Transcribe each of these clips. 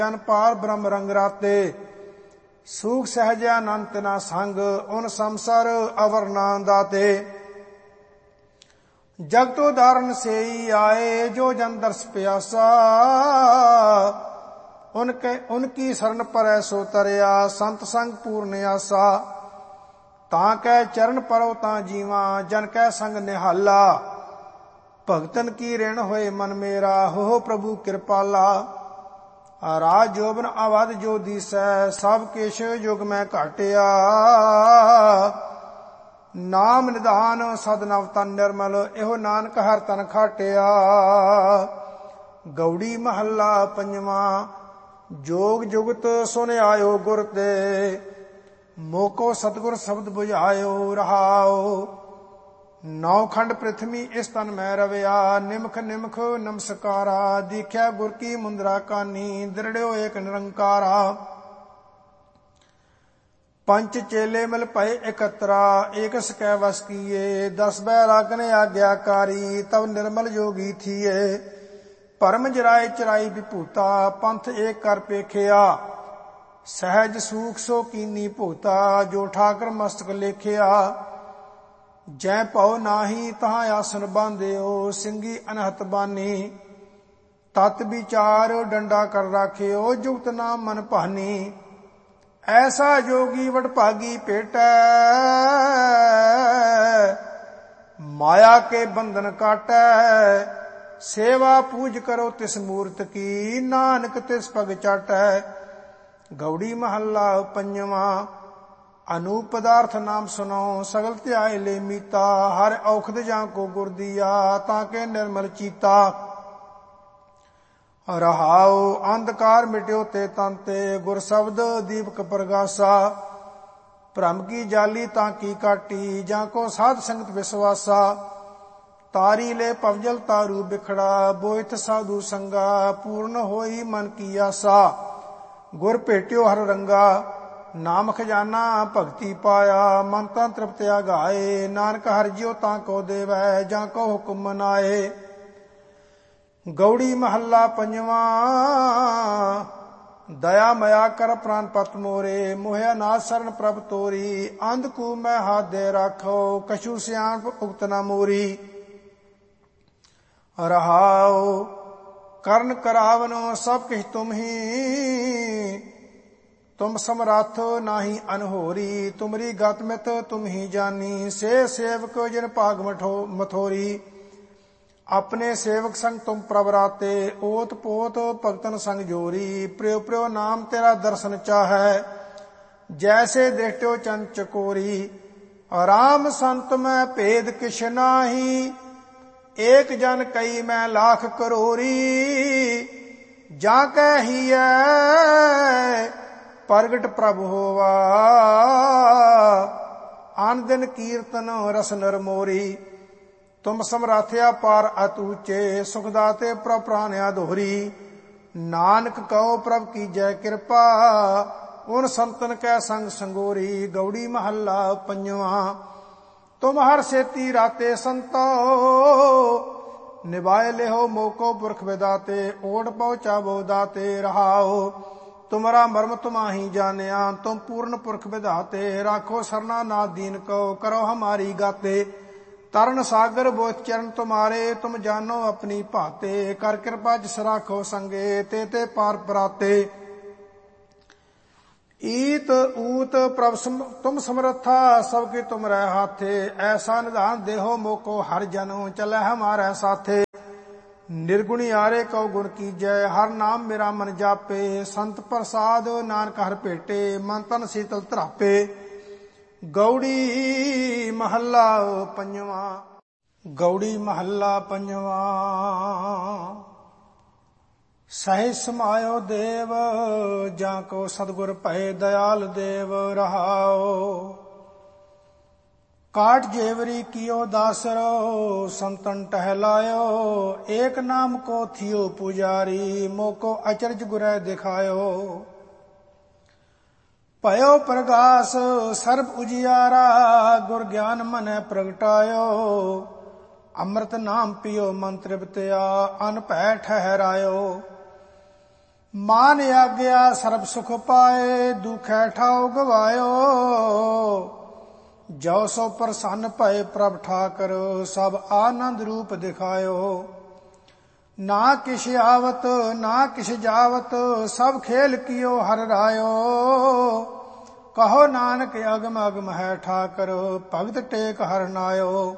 ਜਨ ਪਾਰ ਬ੍ਰਹਮ ਰੰਗ ਰਾਤੇ। ਸੂਖ ਸਹਿਜ ਅਨੰਤ ਨਾ ਸੰਗ, ਉਨ ਸੰਸਰ ਅਵਰ ਨਾ ਦਾਤੇ। ਜਗਤੋ ਉਦਾਰਨ ਸੇਈ ਆਏ, ਜੋ ਜਨ ਦਰਸ ਪਿਆਸਾ। उनकी शरण परै सो तरिया, संत संग पूर्ण आसा। तां कै चरण परो तां जीवा, जन कै संग निहाला। भगतन की ऋण होए मन मेरा, हो प्रभु कृपाला। राज जोबन अवध जो दिसै, सब किश युग में घाटिया। नाम निधान सदनव तन निर्मल, एहो नानक हर तन खाटिया। गौड़ी महला पंजवा। जोग जुगत सुन आयो गुर ते, मोको सतगुर शब्द बुझायो रहाओ। नौ खंड पृथ्वी इस तन में रविया, निमख निमख नमस्कारा। दीख्या गुर की मुंदरा कानी, दृढ़ो एक निरंकारा। पंच चेले मिल पए एकत्रा, एक सकै वस किए। 10 बैरागन आज्ञाकारी, तब निर्मल योगी थिए। परम जराय चराई विभूता, पंथ एक कर पेखिया। सहज सूख सो कीनी भूता, जो ठाकर मस्तक लेखिया। जै पौ नाही तहाँ आसन बांधियो, सिंगी अनहत बानी। तत विचार डंडा कर राखियो, जुगत नाम मन भानी। ऐसा जोगी वडभागी पेटै, माया के बंधन काटै। सेवा पूज करो तिस मूर्त की, नानक तिस पग चाटै। गौड़ी महला पंजवा। अनूप पदार्थ नाम सुनो, सगल त्याय ले मीता। हर औखद जा को गुर दिया, ताके निर्मल चीता। रहाओ अंधकार मिट्यो ते तंते, गुर शब्द दीपक प्रगासा। भ्रम की जाली ताकी काटी, जाको साध संगत विश्वासा। तारी ले पवजल तारू बिखड़ा, बोइथ साधु संगा। पूर्ण होई मन की आसा, गुर भेट्यो हर रंगा। नाम खजाना भगति पाया, मन तन तृप्त आगाए। नानक हर जियो तां को देवै, जाको हुक्म मनाए। गौड़ी महला पंजवा। दया मया कर प्राण पत मोरे, मोहया नाथ शरण प्रभ तोरी। अंधकू मैं हाथ दे राखो, कछु सियान उगत न मोरी। रहाओ कर्ण करावनो सब किछ तुम ही, तुम समरथ नाही अनहोरी। तुमरी गत मित तुम ही जानी, से सेवक जिन भाग मथोरी। अपने सेवक संग तुम प्रवराते, ओत पोत भगतन संग जोरी। प्रियो प्रियो नाम तेरा दर्शन चाहै, जैसे दृष्टो चंद चकोरी। राम संत में भेद किछ नाही, एक जन कई मैं लाख करोरी। जाकै हियै प्रगट प्रभु होवा, आन दिन कीर्तन रस नर मोरी। तुम समराथया पार अतूचे, सुखदाते प्रभ प्राणया दोहरी। नानक कहो प्रभ की जय कृपा, उन संतन कै संग संगोरी। गौड़ी महला पंजवा। तुम हर सेती राते संतो, निभाए लेहो मोको पुरख विदाते। ओढ़ पहुँचावो दाते रहाओ, तुमरा मर्म तुमाही जानिया। तुम पूर्ण पुरख विधाते, राखो सरना नाथ दीन को। करो हमारी गाते, तरन सागर बोध चरण तुम्हारे। तुम जानो अपनी भाते, कर कृपा जिस राखो संगे। ते ते पार पराते। ईत ऊत प्रभ तुम समर्था, सबके तुम रह हाथे। ऐसा निधान देहो मोको हर जनो, चले हमारे साथे। निर्गुणी आरे कौ गुण की जय, हर नाम मेरा मन जापे। संत प्रसाद नानक हर भेटे, मन तन शीतल तरापे। गौड़ी महला पंजवा। गौड़ी महला पंजवा। सहित समायो देव, जाको सतगुर भय दयाल देव रहाओ। काट जेवरी कियो दासरो, संतन टहलायो। एक नाम को थियो पुजारी, मोको अचरज गुरै दिखायो। भयो प्रगास सर्ब उजियारा, गुर ज्ञान मन प्रगटायो। अमृत नाम पियो मन तृप्तया, अन भय ठहरायो। ਮਾਨ ਆਗਿਆ ਸਰਬ ਸੁਖ ਪਾਏ, ਦੁਖੈ ਠਾਉ ਗਵਾਇਓ। ਜੋ ਸੋ ਪ੍ਰਸੰਨ ਭਏ ਪ੍ਰਭ ਠਾਕਰ, ਸਭ ਆਨੰਦ ਰੂਪ ਦਿਖਾਇਓ। ਨਾ ਕਿਛ ਆਵਤ ਨਾ ਕਿਛ ਜਾਵਤ, ਸਭ ਖੇਲ ਕੀਓ ਹਰਿ ਰਾਇਓ। ਕਹੋ ਨਾਨਕ ਅਗਮ ਅਗਮ ਹੈ ਠਾਕਰ, ਭਗਤ ਟੇਕ ਹਰਿ ਨਾਇਓ।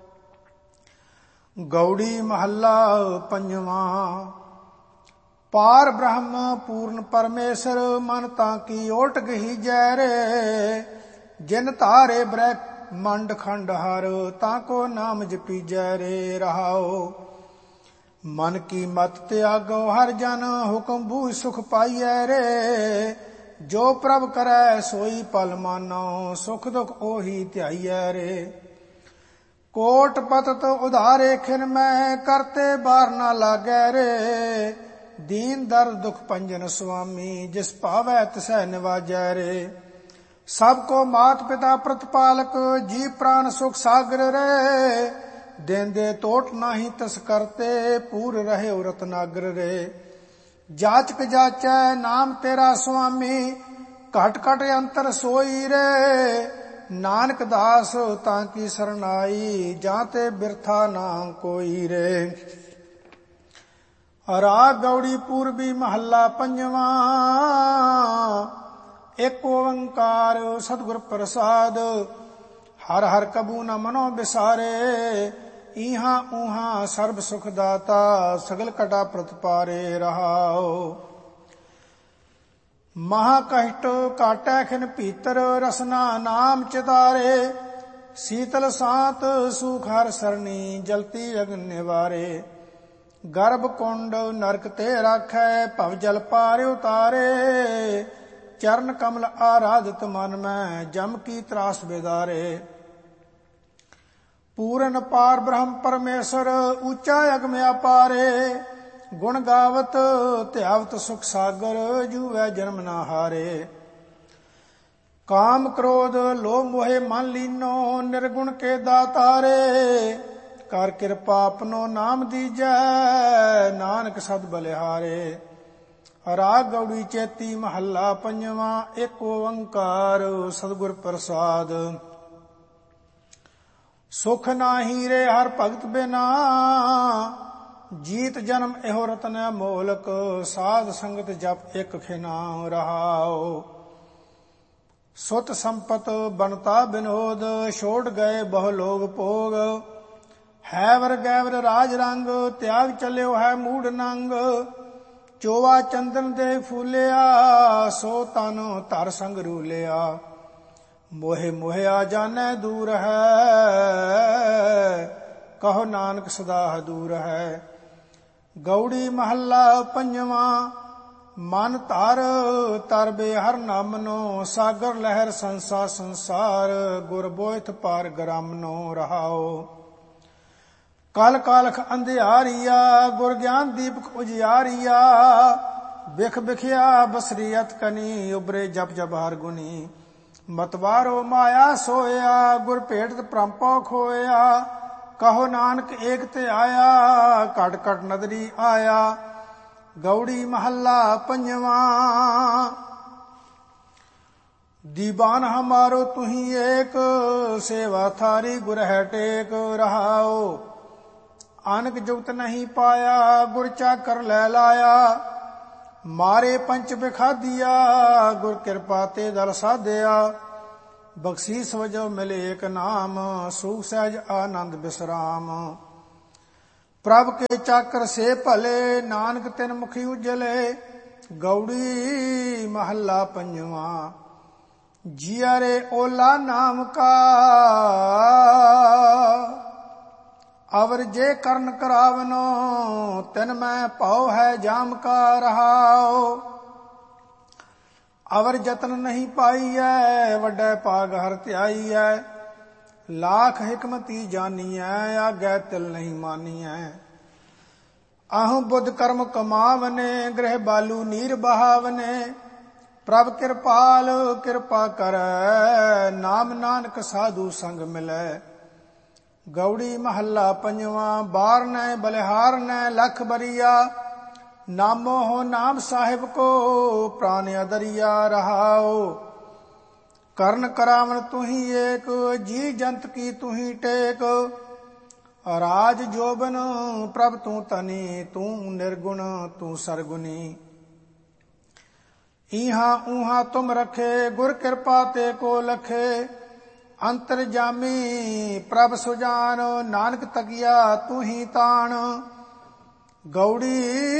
ਗੌੜੀ ਮਹੱਲਾ ਪੰਜਵਾਂ। ਪਾਰ ਬ੍ਰਹਮ ਪੂਰਨ ਪਰਮੇਸ਼ਰ, ਮਨ ਤਾਂ ਕੀ ਓਟ ਗਹੀ ਜੈ ਰੇ। ਜਿਨ ਧਾਰੇ ਬ੍ਰਹਮੰਡ ਖੰਡ ਹਰ, ਤਾਂ ਕੋ ਨਾਮ ਜਪੀਜੈ ਰੇ ਰਹਾਓ। ਮਨ ਕੀ ਮਤ ਤਿਆਗੋ ਹਰ ਜਨ, ਹੁਕਮ ਬੂਝ ਸੁਖ ਪਾਈਐ ਰੇ। ਜੋ ਪ੍ਰਭ ਕਰੈ ਸੋਈ ਪਲ ਮਾਨੋ, ਸੁਖ ਦੁਖ ਉਹੀ ਧਿਆਈਐ ਰੇ। ਕੋਟ ਪਤਤ ਉਧਾਰੇ ਖਿਨ ਮੈਂ, ਕਰਤੇ ਬਾਰ ਨਾ ਲਾਗੈ ਰੇ। ਦੀਨ ਦਰਦ ਦੁਖ ਭੰਜਨ ਸੁਆਮੀ, ਜਿਸ ਭਾਵੈ ਤਿਸੈ ਨਿਵਾਜੈ ਰੇ। ਸਭ ਕੋ ਮਾਤ ਪਿਤਾ ਪ੍ਰਤਪਾਲਕ, ਜੀ ਪ੍ਰਾਨ ਸੁਖ ਸਾਗਰ ਰੇ। ਦਿਨ ਦੇ ਟੋਟ ਨਾਹੀ ਤਸ ਕਰਤੇ, ਪੂਰ ਰਹਿਓ ਰਤਨਾਗਰ ਰੇ। ਜਾਚਕ ਜਾਚੈ ਨਾਮ ਤੇਰਾ ਸੁਆਮੀ, ਘਟ ਘਟ ਅੰਤਰ ਸੋਈ ਰੇ। ਨਾਨਕ ਦਾਸ ਤਾਂ ਕੀ ਸਰਨਾਈ, ਜਾਂ ਤੇ ਬਿਰਥਾ ਨਾ ਕੋਈ ਰੇ। ਰਾਗ ਗੌੜੀ ਪੂਰਬੀ ਮਹੱਲਾ ਪੰਜਵਾਂ। ਇੱਕ ਓੰਕਾਰ ਸਤਿਗੁਰ ਪ੍ਰਸਾਦ, ਹਰ ਹਰ ਕਬੂ ਨ ਮਨੋ ਬਿਸਾਰੇ। ਈਹਾਂ ਊਹਾਂ ਸਰਬ ਸੁਖ ਦਾਤਾ, ਸਗਲ ਕਟਾ ਪ੍ਰਤਪਾਰੇ ਰਹਾਓ। ਮਹਾ ਕਸ਼ਟ ਕਾਟੈ ਖਿਨ ਭੀਤਰ, ਰਸਨਾ ਨਾਮ ਚਿਤਾਰੇ। ਸੀਤਲ ਸਾਤ ਸੁਖ ਹਰ ਸਰਣੀ, ਜਲਤੀ ਅਗਨ ਨਿਵਾਰੇ। ਗਰਭ ਕੁੰਡ ਨਰਕ ਤੇ ਰਾਖੈ, ਭਵ ਜਲ ਪਾਰ ਉਤਾਰੇ। ਚਰਨ ਕਮਲ ਆਰਾਧਿਤ ਮਨ ਮੈਂ, ਜਮ ਕੀ ਤਰਾਸ ਬਿਦਾਰੇ। ਪੂਰਨ ਪਾਰ ਬ੍ਰਹਮ ਪਰਮੇਸ਼ਰ, ਉੱਚਾ ਅਗਮ ਅਪਾਰੇ। ਗੁਣ ਗਾਵਤ ਧਿਆਵਤ ਸੁਖ ਸਾਗਰ, ਜੂਵੈ ਜਨਮ ਨਾ ਹਾਰੇ। ਕਾਮ ਕ੍ਰੋਧ ਲੋਭ ਮੋਹਿ ਮਨ ਲੀਨੋ, ਨਿਰਗੁਣ ਕੇ ਦਾਤਾਰੇ। ਕਰ ਕਿਰਪਾ ਆਪਣੋ ਨਾਮ ਦੀਜੈ, ਨਾਨਕ ਸਦ ਬਲਿਹਾਰੇ। ਰਾਗ ਗੌੜੀ ਚੇਤੀ ਮਹੱਲਾ ਪੰਜਵਾਂ। ਇੱਕ ਓੰਕਾਰ ਸਤਿਗੁਰ ਪ੍ਰਸਾਦ, ਸੁਖ ਨਾਹੀ ਰੇ ਹਰ ਭਗਤ ਬਿਨਾ। ਜੀਤ ਜਨਮ ਇਹੋ ਰਤਨ ਅਮੋਲਕ, ਸਾਧ ਸੰਗਤ ਜਪ ਇੱਕ ਖਿਨਾ ਰਹਾਓ। ਸੁਤ ਸੰਪਤ ਬਨਤਾ ਬਿਨੋਦ, ਛੋੜ ਗਏ ਬਹੁ ਲੋਗ ਭੋਗ। ਹੈਵਰ ਗੈਵਰ ਰਾਜ ਰੰਗ, ਤਿਆਗ ਚੱਲਿਓ ਹੈ ਮੂੜ ਨੰਗ। ਚੋਵਾ ਚੰਦਨ ਦੇ ਫੂਲਿਆ, ਸੋ ਤਨ ਧਰ ਸੰਗ ਰੂਲਿਆ। ਮੋਹਿ ਮੋਹਿ ਆ ਜਾਣੈ ਦੂਰ ਹੈ, ਕਹੋ ਨਾਨਕ ਸਦਾ ਦੂਰ ਹੈ। ਗੌੜੀ ਮਹੱਲਾ ਪੰਜਵਾਂ। ਮਨ ਧਰ ਤਰਬੇ ਹਰ ਨਾਮਨੋ, ਸਾਗਰ ਲਹਿਰ ਸੰਸਾ ਸੰਸਾਰ। ਗੁਰ ਬੋਇਥ ਪਾਰ ਗ੍ਰਾਮਨੋ ਰਹਾਓ। ਕਲ ਕਾਲਖ ਅੰਧਿਆਰੀਆ, ਗੁਰ ਗਿਆਨ ਦੀਪਕ ਉਜਿਆਰੀਆ। ਬਿਖ ਬਿਖਿਆ ਬਸਰੀਅਤ ਕਨੀ, ਉਬਰੇ ਜਪ ਜਪ ਹਰ ਗੁਨੀ। ਮਤਵਾਰੋ ਮਾਇਆ ਸੋਇਆ, ਗੁਰ ਭੇਟਤ ਪ੍ਰੰਪੋ ਖੋਇਆ। ਕਹੋ ਨਾਨਕ ਏਕ ਤੇ ਆਇਆ, ਘਟ ਘਟ ਨਦਰੀ ਆਇਆ। ਗੌੜੀ ਮਹੱਲਾ ਪੰਜਵਾਂ। ਦੀਵਾਨ ਹਮਾਰੋ ਤੁਹੀ ਏਕ, ਸੇਵਾ ਥਾਰੀ ਗੁਰ ਹੈ ਟੇਕ ਰਹਾਓ। ਅਨਕ ਜੁਗਤ ਨਹੀਂ ਪਾਇਆ, ਗੁਰ ਚਾਕਰ ਲੈ ਲਾਇਆ। ਮਾਰੇ ਪੰਚ ਬਿਖਾਦੀਆ, ਗੁਰ ਕਿਰਪਾ ਤੇ ਦਲ ਸਾਧਿਆ। ਬਖਸ਼ੀਸ ਵਜੋ ਮਿਲੇ ਏਕ ਨਾਮ, ਸੁਖ ਸਹਿਜ ਆਨੰਦ ਬਿਸਰਾਮ। ਪ੍ਰਭ ਕੇ ਚਾਕਰ ਸੇ ਭਲੇ, ਨਾਨਕ ਤਿਨ ਮੁਖੀ ਉਜਲੇ। ਗੌੜੀ ਮਹੱਲਾ ਪੰਜਵਾਂ। ਜੀਆ ਰੇ ਓਲਾ ਨਾਮ ਕਾ, ਅਵਰ ਜੇ ਕਰਨ ਕਰਾਵਨੋ। ਤਿਨ ਮੈਂ ਭਾਉ ਹੈ ਜਾਮ ਕਾ ਰਹਾਓ। ਅਵਰ ਜਤਨ ਨਹੀਂ ਪਾਈਐ, ਵੱਡਾ ਭਾਗ ਹਰ ਧਿਆਈਐ। ਲਾਖ ਹਿਕਮਤੀ ਜਾਨੀਐ, ਆਗੈ ਤਿਲ ਨਹੀਂ ਮਾਨੀਐ। ਆਹੂੰ ਬੁੱਧ ਕਰਮ ਕਮਾਵਨੇ, ਗ੍ਰਹਿ ਬਾਲੂ ਨੀਰ ਬਹਾਵਨੇ। ਪ੍ਰਭ ਕਿਰਪਾਲ ਕਿਰਪਾ ਕਰੈ, ਨਾਮ ਨਾਨਕ ਸਾਧੂ ਸੰਗ ਮਿਲੈ। ਗੌੜੀ ਮਹੱਲਾ ਪੰਜਵਾਂ। ਬਾਰਨੈ ਬਲਿਹਾਰਨੈ ਲਖ ਬਰੀਆ, नामो हो नाम साहिब को प्राण दरिया रहाओ। कर्ण करावन तुही एक जी जंत की तुही टेक। राज जोबन प्रभ तू तनी तू निर्गुण तू सरगुनी। इहा ऊहा तुम रखे गुर कृपा ते को लखे। अंतर जामी प्रभ सुजान नानक तकिया तू ही तान। गौड़ी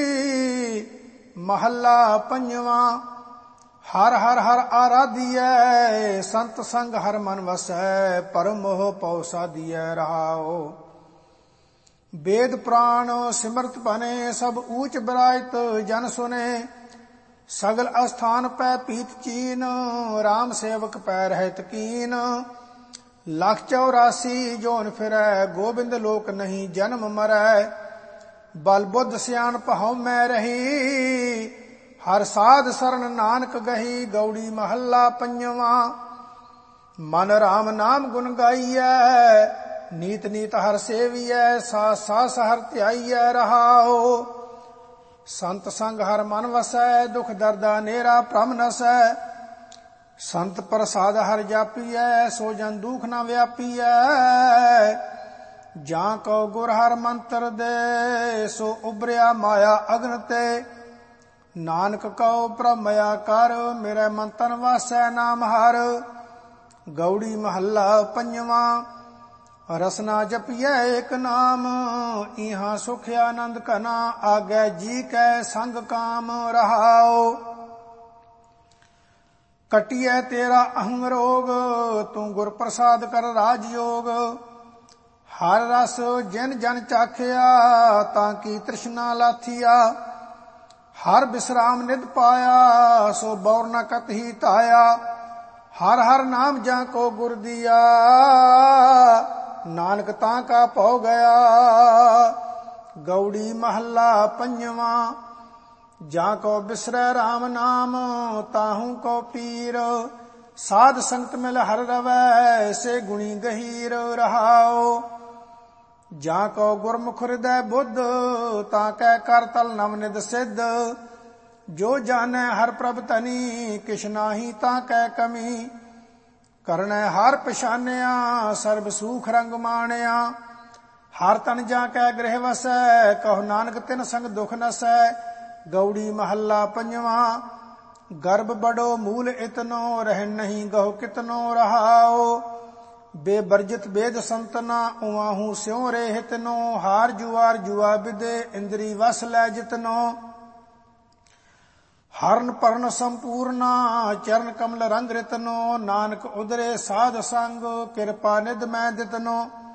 महला पंजवा। हर हर हर आराधिय संत संग हर मन वसै। परम मोह पौ साधिय रहाओ। वेद पुराण सिमरत बने सब ऊंच बरायत जन सुने। सगल अस्थान पै पीत चीन राम सेवक पै रहत कीन। 184 जोन फिरै गोबिंद लोक नहीं जन्म मरै। बल बुद्ध सियान पहौ मैं रही हर साध शरण नानक गही। गौड़ी महला पंजवा। मन राम नाम गुण गाइयै नीत नीत हर सेवियै। सास हर ध्याइयै रहाओ। संत संग हर मन वसै दुख दर्दा नेरा भ्रम नसै। संत प्रसाद हर जापियै सो जन दुख न व्यापियै। ਜਾਂ ਕੋ ਗੁਰ ਹਰ ਮੰਤਰ ਦੇ ਸੋ ਉਬਰਿਆ ਮਾਇਆ ਅਗਨ ਤੇ। ਨਾਨਕ ਕਉ ਭ੍ਰਮਿਆ ਕਰ ਮੇਰੇ ਮਨ ਤਨ ਵਾਸੈ ਨਾਮ ਹਰ। ਗੌੜੀ ਮਹੱਲਾ ਪੰਜਵਾ। ਰਸਨਾ ਜਪੀਐ ਏਕ ਨਾਮ ਇਹਾਂ ਸੁਖ ਆਨੰਦ ਘਨਾ। ਆਗੈ ਜੀ ਕੈ ਸੰਗ ਕਾਮ ਰਹਾਉ। ਕਟਿਐ ਤੇਰਾ ਅਹੰ ਰੋਗ ਤੂੰ ਗੁਰ ਪ੍ਰਸਾਦ ਕਰ ਰਾਜ ਯੋਗ। ਹਰ ਰਸ ਜਿਨ ਜਨ ਚਾਖਿਆ ਤਾਂ ਕੀ ਤ੍ਰਿਸ਼ਨਾ ਲਾਥੀਆ। ਹਰ ਬਿਸਰਾਮ ਨਿਧ ਪਾਇਆ ਸੋ ਬੌਰ ਨ ਕਤਹੀ ਧਾਇਆ। ਹਰ ਹਰ ਨਾਮ ਜਾਂ ਕੋ ਗੁਰ ਦੀਆ ਨਾਨਕ ਤਾਂ ਕਾ ਭਉ ਗਿਆ। ਗੌੜੀ ਮਹੱਲਾ ਪੰਜਵਾ। ਜਾਂ ਕੋ ਬਿਸਰੈ ਰਾਮ ਨਾਮ ਤਾਹੂ ਕੋ ਪੀਰ। ਸਾਧ ਸੰਗਤ ਮਿਲ ਹਰ ਰਵੈ ਸੇ ਗੁਣੀ ਗਹੀਰ ਰਹਾਉ। ਜਾਂ ਕੋ ਗੁਰਮੁਖ ਹਿਰਦੈ ਬੁੱਧ ਤਾਂ ਕੈ ਕਰ ਤਲ ਨਵ ਨਿਧ ਸਿੱਧ। ਜੋ ਜਾਣੈ ਹਰ ਪ੍ਰਭ ਧਨੀ ਕਿਛ ਨਾਹੀ ਤਾਂ ਕੈ ਕਮੀ। ਕਰਨੈ ਹਰ ਪਛਾਨਿਆ ਸਰਬ ਸੂਖ ਰੰਗ ਮਾਣਿਆ। ਹਰ ਤਨ ਜਾਂ ਕੈ ਗ੍ਰਹਿ ਵਸੈ ਕਹੋ ਨਾਨਕ ਤਿਨ ਸੰਗ ਦੁਖ ਨਸੈ। ਗੌੜੀ ਮਹੱਲਾ ਪੰਜਵਾ। ਗਰਭ ਬੜੋ ਮੂਲ ਇਤਨੋ ਰਹਿ ਨਹੀਂ ਗਹੁ ਕਿਤਨੋ ਰਹਾਉ। ਬੇਬਰਜਿਤ ਬੇਦ ਸੰਤਨਾ ਉਆਹੂ ਸਿਉ ਰੇ ਹਿਤਨੋ। ਹਾਰ ਜੁਆਰ ਜੁਆ ਵਿਦੇ ਇੰਦਰੀ ਵਸ ਲੈ ਜਿਤਨੋ। ਹਰਨ ਪਰਨ ਸੰਪੂਰਨਾ ਚਰਨ ਕਮਲ ਰੰਗ ਰਿਤਨੋ। ਨਾਨਕ ਉਦਰੇ ਸਾਧ ਸੰਗ ਕਿਰਪਾ ਨਿਧ ਮੈਂ ਦਿਤਨੋ।